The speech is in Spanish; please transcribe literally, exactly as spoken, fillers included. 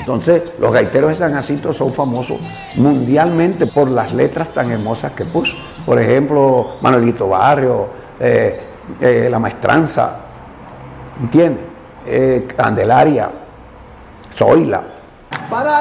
Entonces, los gaiteros de San Jacinto son famosos mundialmente por las letras tan hermosas que puso. Por ejemplo, Manuelito Barrio, eh, eh, La Maestranza, ¿entiendes? Eh, Candelaria, Zoila.